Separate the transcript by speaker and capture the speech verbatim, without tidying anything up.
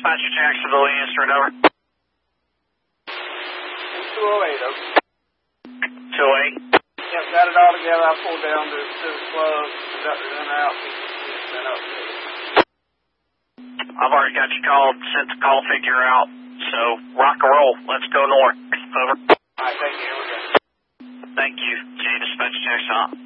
Speaker 1: Dispatcher Jacksonville East, right over.
Speaker 2: two oh eight, over.
Speaker 1: two oh eight.
Speaker 2: Yep, got it all together. I pulled down to, to the club, conductor in and out, it's been up to you.
Speaker 1: I've already got you called, sent the call figure out, so rock and roll. Let's go north. Over.
Speaker 2: All right, thank you. Here we go.
Speaker 1: Thank you, J Dispatcher Jackson.